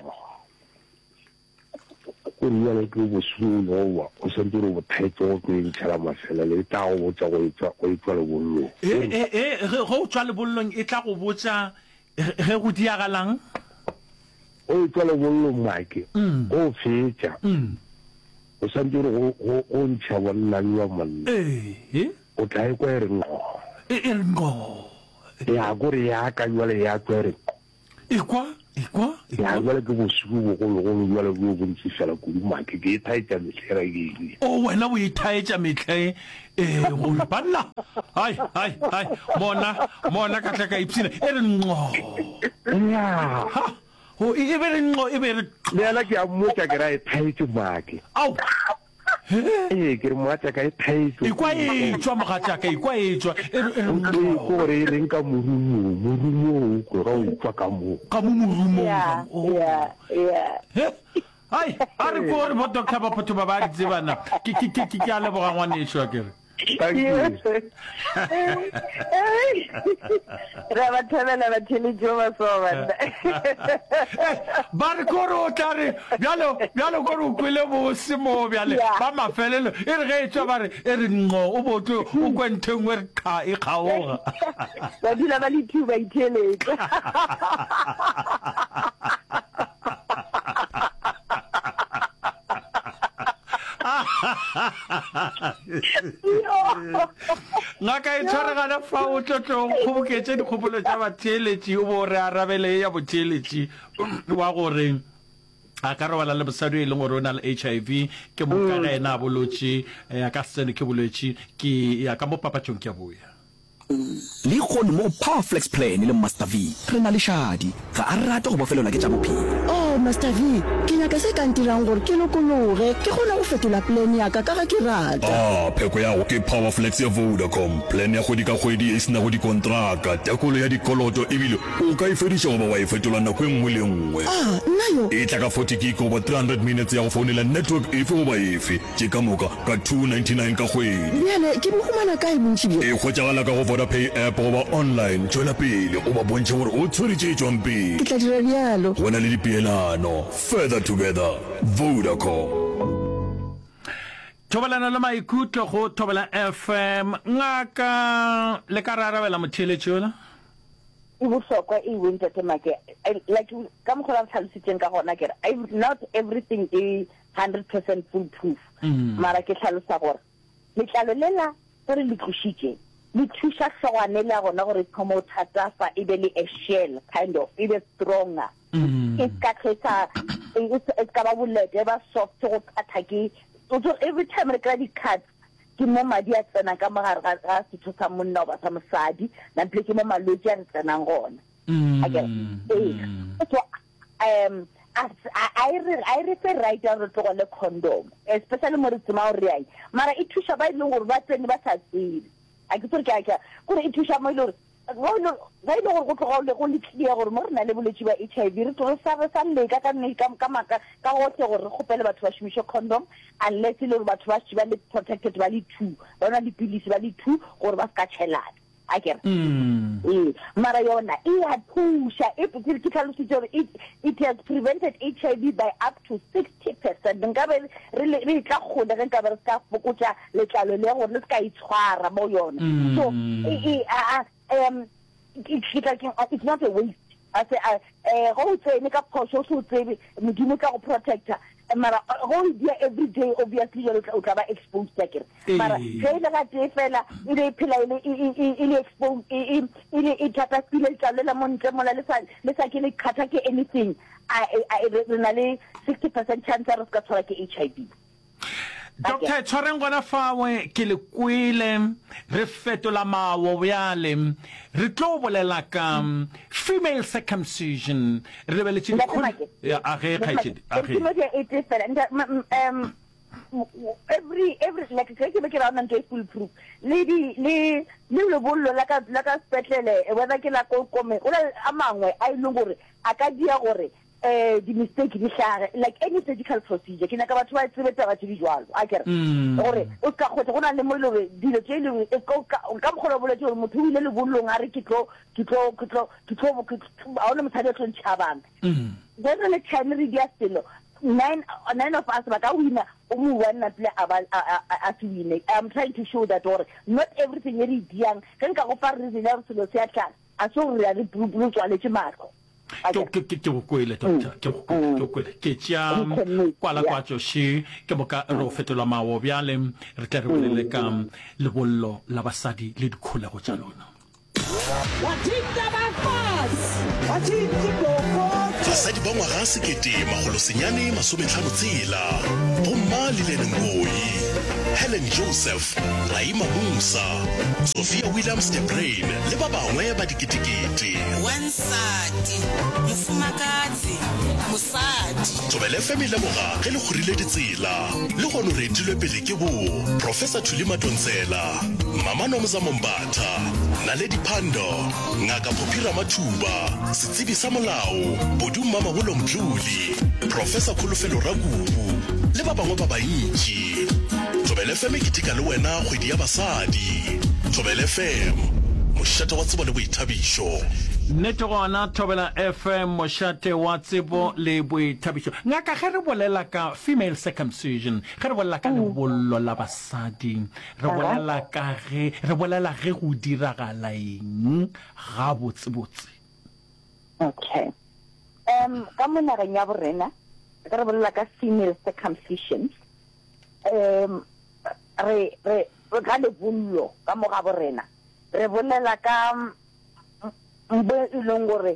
o riale ke bosolo owa o sentse re bothetse go tlo ntšhela mafelelo e tla go botsa go itswa lebollong ge o tswa lebollong e tla go botsa ge go diagalang o itswa lebollong make go fetša o sentse re go ntšha bonnang wa monna o tla e kwa e re ngo ya kore ya ka jwale ya tswa re e kwa Kwa ya ba le ke bosuku go ba le go bontsi fela go make ke thaitsa metlhera ke o wena o ithaetsa metlhe go balla hai mona ka tla ka ipsina re nqo ya ha o e be re nqo e be re le la ke a motsa ke ra e thaitsa make au ke re motsa ka e thaitsa ikwa e tswa mogatsa ka ikwa e tswa ko re reng ka morumo go ra o tswa ka morumo yeah hai are ko re bo doctor ba photo ba ba tsebana ke a leboga ngwane tswa ke thank you ra ba thela ba thele jo ba so bana ba re ko ro tare bjalo ko ro kwele bo simo bjale ba mafelelo e re ge tswa ba re e re nqo o botlo o kwentengwe re kha e khaoga ba dila ba le thuba iteletsa ngaka e tshwaregana fa o tlotlo kgoboketse dikgopolo tsa batheeletši o bo re arabele ya botheeletši wa gore a ka robala le bosadi e leng gore o na le HIV ke mokaga ena a bolotše a ka sene ke bolwetše ke ya ka mo papatšong ke a boya le kgone mo Powerflex plan le Master V re na le shadi ga a rata go bofelelwa ke tša bophelo oh Master V ke nyaka se ka ntirang gore ke lokologe ke gona go fetola plan ya ka ga ke rata pheko ya go ke Powerflex ya Vodacom plan ya go di ka kgwedi e sena go di kontraka tekolo ya dikoloto ebile o ka e fediša goba wa e fetola nako e nngwe le nngwe nna yo e tla ka 40 gig over 300 minutes ya go founela network efe goba efe ke ka moka ka 299 ka kgwedi bjale ke bogumana kae bontši bjo e kgwetšagala ka go Vodapay app goba online tšwela pele o ba bontšhe gore o tshweretše tswang pele ke tla dira bjalo go na le dipeelano further together Vodacom thobalana le maikutlo go Thobela FM ngaka le ka rarabela motheeletši ola e bohlokwa e wente temake like ka mo khola tlhalositseng ka gona ke not everything is 100% foolproof mara ke tlhalosa gore letlalo lela gore le tlošitše le thuša hlogwane la gona gore thomo thatafa e be le a shell kind of e be stronger e ka kgetha e ka ba bolete ba soft go kgatha ke every time re kry di-cards ke mo madi a tsena ka mogare ga setho sa monna ba sa mosadi nample ke mo malwetse a re tsenang gona so I refer right down to the condom especially mo re tsema o re ai mara e thuša ba ile gore ba tsene ba sa tsebe a ke tsore ke gore e thuša mo ile gore ga ile gore go tloga go le clear gore mo re na le bolwetse ba HIV re tlo sa leka ka nne ka maka ka gotle gore re gopele batho ba šomiše condom unless le gore batho ba ba le protected ba le 2 ba na dipilisi ba le 2 gore ba ska tšhelana a kere mara yona e a thusha e ke tlhalositse gore it has prevented HIV by up to 60%. Nka be re tla gole ge nka be re ska fokotsa letlalo le gore le ska itshwara mo yona so it's not a waste I say go tsene ka phoso so tsebe modimo ka go protector mara go dia every day obviously o tla ba exposed ka kere mara ge le ga tefela ile phela ile exposed ile tata pile tla le mo ntle mola le sa ke le khatha ke anything re na le 60% chance ya re ska tshwara ke HIV. Dr. Tshwareng gona fawe ke le kwile re fetola mawo bjale re tlo bolela ka female circumcision re bele tšedi ya age every like ke be ke ra nna ke full proof le bollo la ka spetlele whether ke la ko kome o la amangwe a ile gore a ka dia gore the mistake di hlare like any surgical procedure ke naka batho ba tsebetsa ba tšedi jwalo a kere gore o ka khotse gona le mollo dilo tše le ka mogolo boletse gore motho o ile le bollong a re ke tlo a ona mothadi a tlo ntšhabang then le time re dia selo nine of us ba ka wina o mo wana tle a tswine. I'm trying to show that or not everything e re diang ke nka go fa re dile re selo se a tla a so re ya le blue tswale tše maro ke go kwele doctor ke go kwele ke tša kwala kwa tšoši ke boka re fetola mawo bjale re tla re bolele ka lebollo la basadi le dikholego tša lona. Wathinta bafazi wathinta igogotha basadi ba ngwaga sekete magolo senyane masometlhano tsela bomma Lillian Ngoyi, Helen Joseph, Raima Musa, Sophia Williams de Brain le ba bangwe ba diketekete. Wansati mfumakazi musadi Thobela FM le moga ge le gorile ditsela le go no redilwe pele ke bo Professor Thuli Madonsela, Mama Nomza Mombatha, Naledi Phando, Ngaka Phopira Mathuba, Setsibi sa molao, Boduma Magolo Mdluli, Professor Khulufelo Rakubu le ba bangwe ba bantši. Thobela FM ke tika le wena kgwedi ya basadi. Thobela FM mošate wa tsebo le boithabišo. Nnete gona Thobela FM mošate wa tsebo le boithabišo. Ngaka ge re bolela ka female circumcision, ge re bolela ka lebollo la basadi, re bolela ge go diragala eng ga botsebotse. Okay. Ka monageng ya borena re bolela ka female circumcision. Re ka lebollo ka moga borena re bolela ka mbo ileng gore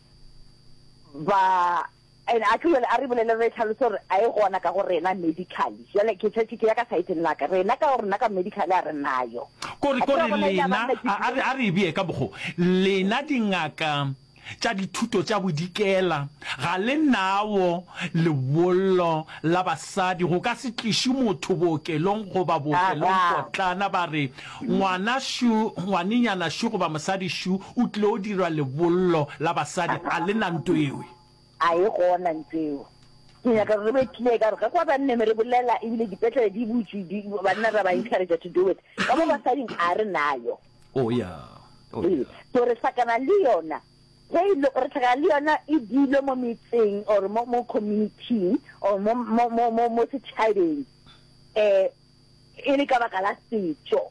ba actually a re bolela re tlhalosa gore a e gona ka gore rena medically jale ke tshetse ke ya ka site nna ka rena ka gore nna ka medical a re nayo kore lena a re bie ka bogo lena dingaka tša dithuto tša bodikela ga le nawo lebollo la basadi go ka se tliše motho bookelong goba bookelong potlana ba re ngwanenyana shu goba mosadi shu o tlile o dirwa lebollo la basadi a le na nto ewe a e gona nteo ke nyaka re betlile ka re ka kwa banne me re bolela ebile dipetlele di butse banna ra ba encourage to do it ka mo basading a re nayo oh yeah so re sakana le yona re tlhaga le yona e dilo mo metseng or mo community or mo setšhabeng e le ka baka la setso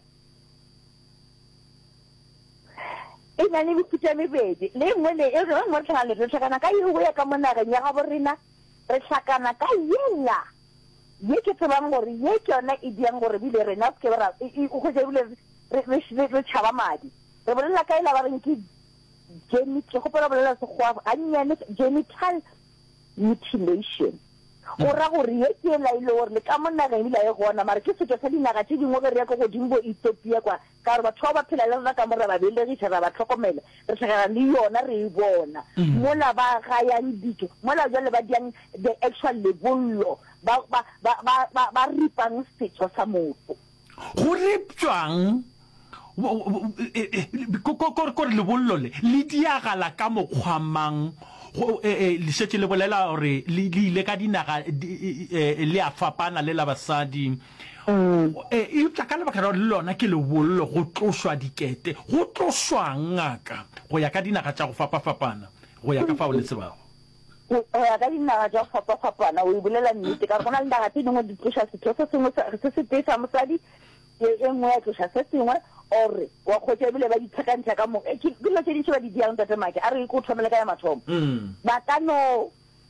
e na le mefuta mebedi le nngwe le e re tlhaga le re tlhakana ka eo ya ka monageng ya gabo rena re tlhakana ka yela ye ke tsebang gore ye ke yona e diang gore bile rena ke ba o go ebile re tšhaba madi re bolela ka ela ba reng ke genital mutilation ora gore ye ke la ile gore le ka monageng ebile e gona mara ke setso sa dinaga tse dingwe re ya go godimo Ethiopia kwa ka re batho ba phela le rena ka mo re ba belegisa ra ba tlhokomela re tlhakana le yona re e bona mola ba ga yang ditso mola jale ba diang the actual lebollo ba ripang setso sa motho go riptswang kore lebollo le diagala ka mokgwamang le setse le bolela gore le ile ka dinaga le a fapana le la basadi e tla ka lebaka le lona ke lebollo go tloswa dikete go tloswa ngaka go ya ka dinaga tša go fapafapana go ya ka fao le tsebago go ya ka dinaga tša go fapafapana o e bolela nnete ka re go na le dinaga tse dingwe di tloša setho se sengwe se se tee sa mosadi e nngwe ya tloša se sengwe ore wa khotse bile ba ditshakantsa ka mo ke dilo tse di tshwa di diang tsa make a re go thomela ka ya mathomo ba ka no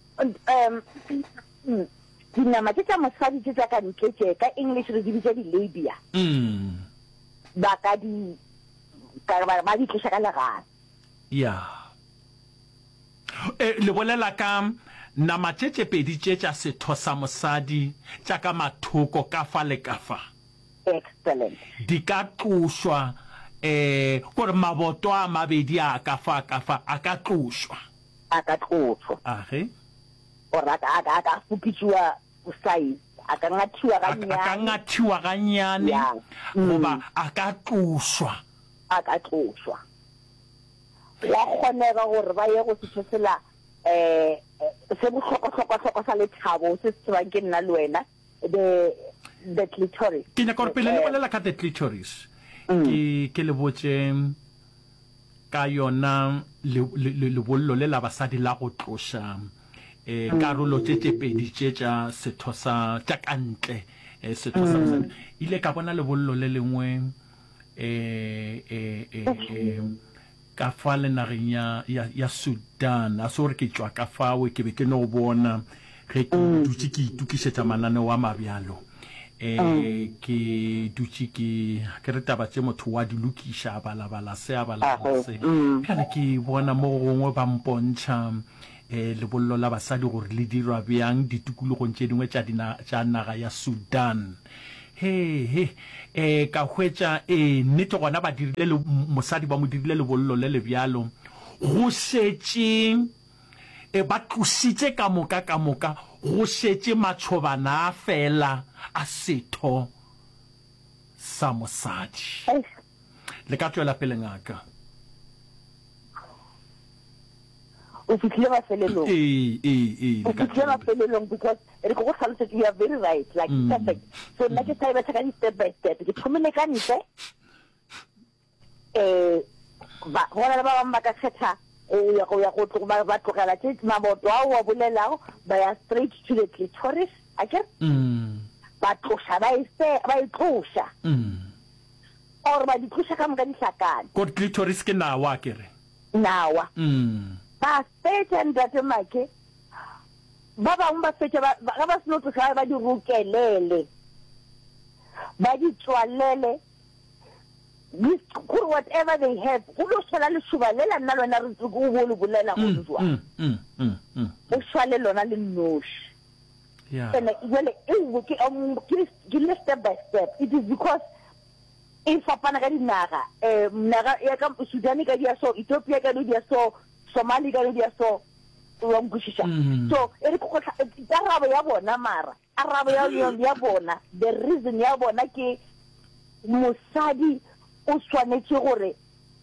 dinama tsa mosadi tsa ka ntletse ka English re di bitsa di labia ba ka di ba di tloša ka legana ya le bolela ka nama tse pedi tša setho sa mosadi tša ka mathoko ka fa le ka fa excellent di ka tloswa gore maboto a mabedi a ka fa a ka tloswa age ore a ka fupitswa usai a ka ngathiwa ga nyane goba a ka tloswa la kgonega gore ba ye go sethosela se bohlokwa sa lethabo se tsebang ke nna le wena the clitoris ke nyaka gore pele le bolela ka the clitoris ke le botse ka yona lebollo le la basadi la go tlosha karolo tse pedi tša setho sa tša kantle setho sa basadi ile ka bona lebollo le lengwe ka fa le nageng ya Sudan a se gore ke tšwa ka fawe ke be ke no bona ge ke dutse ke itukišetša mananeo a mabjalo ke dutse ke re taba tse motho wa di lokiša balabala se kana ke bona mo gongwe ba mpontšha lebollo la basadi gore le dirwa bjang ditukulogong tše dingwe tša naga ya Sudan. Ka hwetša nnete gona ba dirile mosadi ba mo dirile lebollo le lebjalo go šetše ba tlositše ka moka go šetše matšhobana fela a setho sa mosadi. Le ka tšwela pele ngaka. O fitlhile mafelelong. O fitlhile mafelelong because re go tlhalosetsa you are very right, like perfect. So nna ke tsaya ka step by step ke thomile ka ntle ba hona ba bang ba ka kgetha ya go tlogela ba tlogela tse maboto a wa bolelago ba ya straight to the clitoris okay ba tlosha ba itlosha or ba di tlosha ka mga dihlakane ko clitoris ke nawa kere nawa ba fetsa ndate make ba bang ba fetsa ba seno tlosa ba di rukelele ba di tswalele whatever they have go lo sola le shubalela nna lona re tsuku go le bolela go tswa o shwale lona le nosh and well it step by step. It is because if apana ka dinaga naga ya ka Sudan ka dia so Ethiopia ka dia so Somalia ka dia so wangushisha so ere go arabo ya bona mara arabo ya bona the reason ya bona ke mosadi o swanetse gore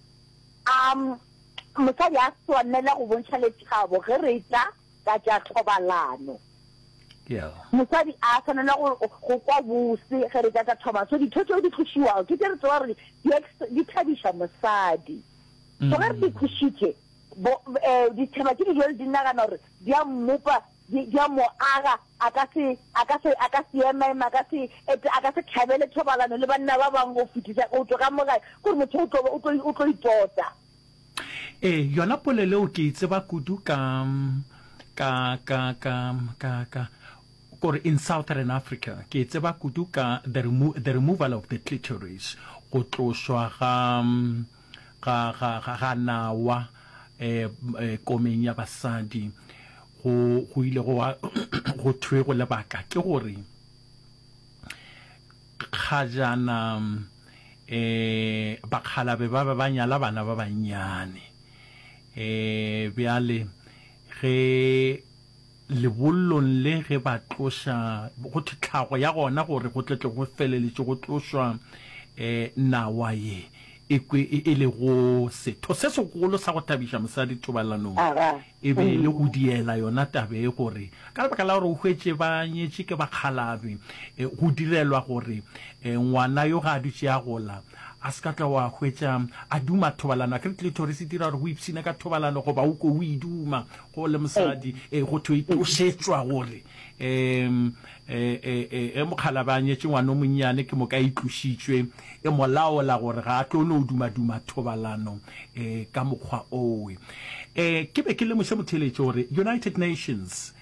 mosadi a swanela go bontsha letshabo ge re tla ka tša thobalano mosadi a tshwanela go kwa bose ge re tla tša thobalano so ditho di thušiwago ke tere tsewa gore di thabiša mosadi so ge re di thušitše ditheba tše dijo di nagana gore di a mmopa di a mo aga a ka se ema a ka se tlhabele thobalano le banna ba bang go fetisa o tlo ka mogae gore motho o tlo itota yona poleleo ke tseba kudu ka kore in Southern Africa ke tseba kudu ka the removal of the clitoris go tloswa ga nawa komeng ya basadi go ile go thwe go lebaka ke gore khajana bakhalabe ba banyala bana ba banyane beale ge lebollong le ge ba tlosha go tlhago ya gona gore go tletle go feleletse go tloswa nawa ye e le go setho se segolo sa go thabisha mosadi thobalanong e be le go diela yona tabe gore ka lebaka la gore o hwetse ba nyetse ke bakhalabe go direlwa gore ngwana yo ga dutse ya gola a se ka tla wa hwetsa a duma thobalano ke clitoris dira gore o ipsina ka thobalano go ba o ko o iduma go le mosadi go thwe o setswa gore mokhala ba nyetse ngwana mo nnyane ke mo ka itlositswe molao la gore ga a tlo no duma thobalano ka mokgwa owe ke be ke le mo se motheletše gore United Nations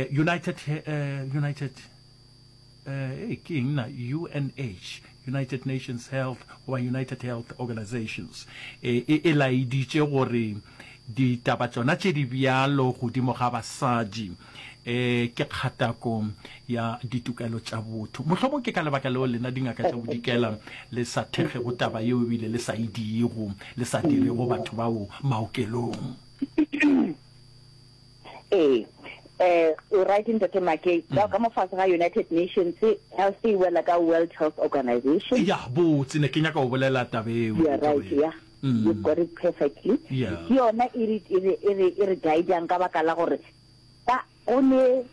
United Nations Health or United Health Organizations e laeditše gore ditaba tsona tše di bjalo godimo ga basadi ke kgatako ya ditokelo tša botho mohlomong ke ka lebaka leo lena dingaka tša bodikela le sa thekge go taba yeo ebile le sa idiego le sa dirego batho bao maokelong right in the Temake, United Nations, healthy well like a World Health Organization. Yeah, but in the Kenya yeah, right, yeah. You've got it perfectly. Yeah. You're not guide and Gabakala only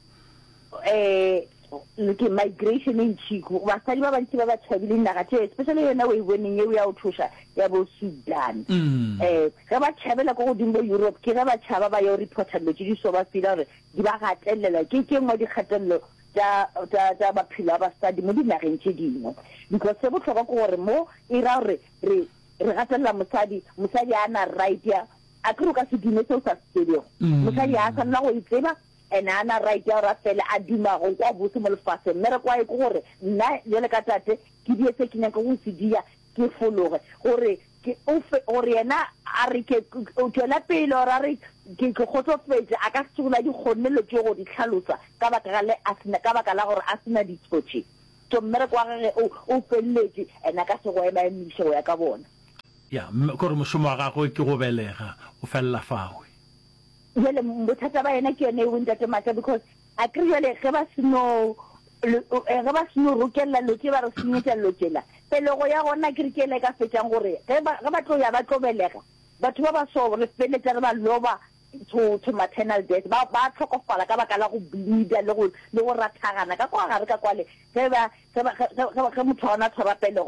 looking migration in Chico, especially when you are out to Sudan. Rabat Chabela go to Europe, Kiraba Chaba, your reporter, the so was Pilar, Gibahat, Kiki Modi Hatelo, Jaba Pilava study, Modina in Chidino. Because several or more, Ira Ratala Musadi Anna right here, Akruka Sidino Studio. Musadi Asa now is and Anna right there Rafael Adima or Wabusumal Faster, Meraquai Gore, Nelecatate, Kidia taking a Kusidia, Kifolo, Oriana, Arike, Utelape, or ke khotsofetse a ka tsula di khonnelo ke go di tlhalosa ka baka la gore a sena ditshotse so mmere kwa gage o felletse ena ka se go ema emisho go ya ka bona ya gore mošomo wa gagwe ke go belega o fella fawe jale bothata ba yena ke yone o ntate matla because a kry jale ge ba seno rokella lo ke ba re senyetsa lokela pele go ya gona ke re ke le ka fetsang gore ge ba tlo ya ba tlo belega batho ba ba so re feletsa re ba loba to maternal death ba tlhokofala ka baka la go bleeda le go rathagana ka kwa gare ka kwale ge motho wa ona tshwara pele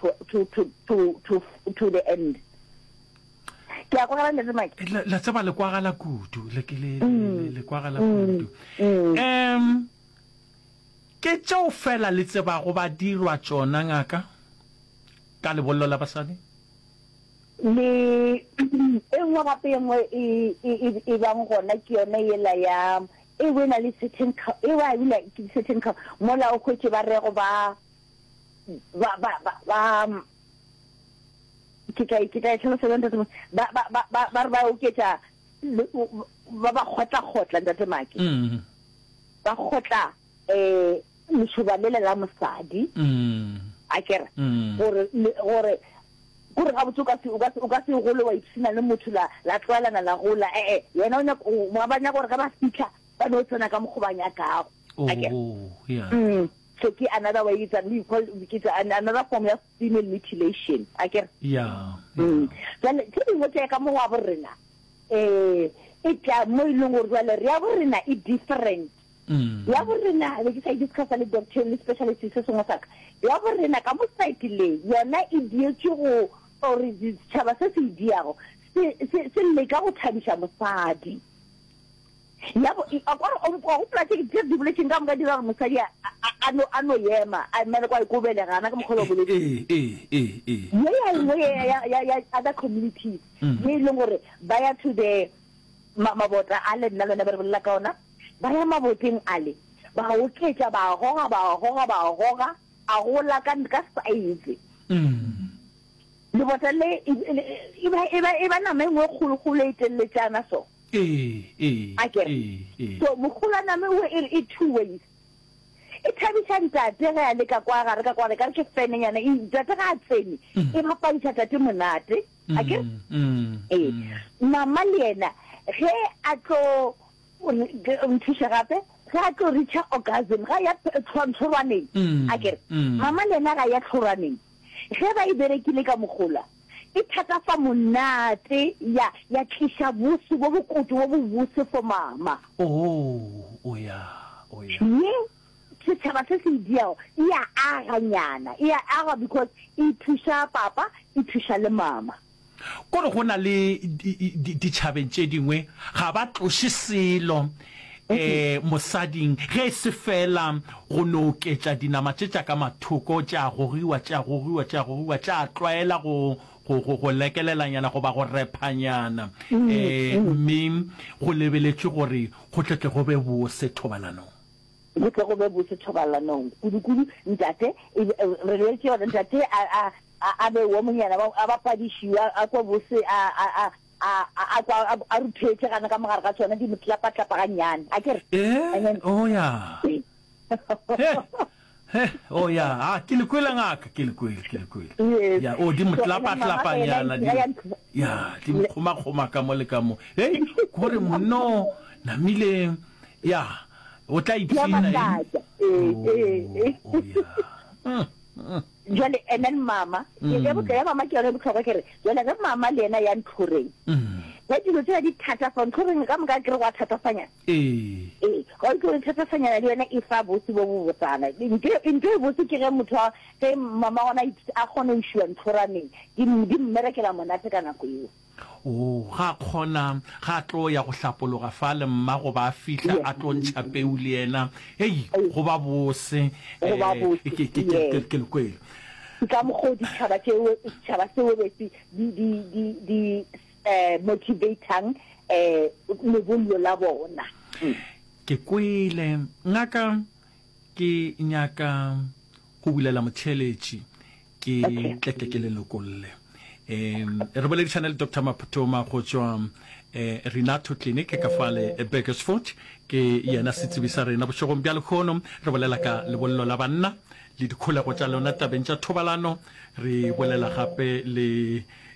to the end ke a kwagala le mike la tseba le kwagala kudu le kwagala kudu ke tšeo fela le tseba go ba dirwa tsona ngaka ka lebollo la basadi le engwe gape engwe e bang gona ke yone yela ya e wena le certain mola o khwetse ba rego ba kita tlhelo se ntate ba oketsa ba khotla ntate maki ba khotla moshubalele la mosadi a kere gore ga botse o ka se gole wa itsina le motho la tlwaelana la gola yena o banya gore ga ba fitlha ba no tsena ka mogobanya kago so ke another way it's another form of female mutilation a kere jale ke dingwe tse ka mo wa borena e tla mo e leng gore jale re ya borena e different ya borena le ke sa discussa le doctor le specialist se sengwe saka ya borena ka mo site le yona e dietse go ore ditšhaba se se diago se le ka go thabisha mosadi ya bo o plate ke di bulletin ka mga dira mosadi ano yema a mele kwa go belegana ka mogolo boledi ya other communities ye leng gore ba ya to the mabota ale nna le ba re ka ona ba ya maboteng ale ba o ketsa ba goga a gola ka size le botsa le e ba na mengwe khulukhulo e teletsana so so mokgolana mewe e two ways e thabisa ntate ga ya le ka kwa gare ka kwale ka ke fenenyana e ntate ga tsene e bapadisa tate monate a ke mama le yena ge a tlo nthuša gape ge a tlo reacha orgasm ga ya tlhorwaneng a kere mama le yena ga ya tlhorwaneng ge ba e berekile ka mogola e thatafa monate ya tlisha bosu bo bokutu bo bobuse for mama ye setšhaba se se diao e a aganyana e a aga because e thuša papa e thuša le mama kore go na le ditšhabeng tše dingwe ga ba tloše selo mosading ge se fela go no oketša dinama tše tša ka mathoko tša gogiwa tša tlwaela go lekelelanyana go ba go rephanyana mme go lebeletše gore go tletle go be bose thobalanong kudu ntate re lebetse gore ntate a be wo monyana a bapadišiwa a kwa bose a ruthetse kana ka mogare ga tsona di motlapa-tlapa ganyane a kere ke lekwela ngaka ke lekwela ya di motlapa-tlapanyana di mokgoma-kgoma ka mo le ka mo gore monno namile o tla ipsina jale and then mama ya mama ke yone botlhokwa kere jale ge mama le ena ya ntlhoreng ya dilo tse di thatafa ntlhoreng ka moka kere go a thatafanya ga o ke thatafanyana le yone e fa botse bo bo botsana into e botse ke ge motho ge mama ona a kgone o isiwa ntlhoraneng di mmerekela monate ka nako eo ga kgona ga tlo ya go hlapologa fa le mma go ba fihla a tlo ntšha peu le ena go ba bose ke lekwelo ka mogodi ditšhaba tseo bese di motivatang lebollo la bona ke kwele ngaka ke nyaka go bulela motheletši ke tleke ke le lokolle re bole channel Dr. Maputoma go tswa Renato Clinic ka fale Bakersford ke yena setsibisa rena boshogong bja lekgono re bolela ka lebollo la banna le dikholego tša lona tabeng tša thobalano re bolela gape le